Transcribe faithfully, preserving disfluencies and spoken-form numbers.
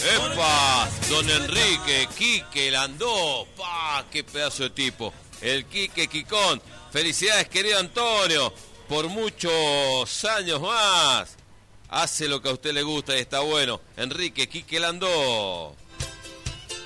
¡Epa! Don Enrique, Quique Landó. ¡Pah! ¡Qué pedazo de tipo! El Quique Quicón. Felicidades, querido Antonio. Por muchos años más. Hace lo que a usted le gusta y está bueno. Enrique, Quique Landó.